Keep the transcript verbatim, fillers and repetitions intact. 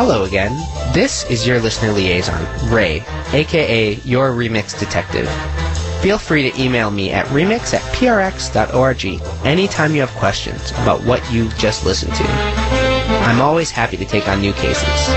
Hello again. This is your listener liaison, Ray, aka your Remix Detective. Feel free to email me at remix at p r x dot org anytime you have questions about what you just listened to. I'm always happy to take on new cases.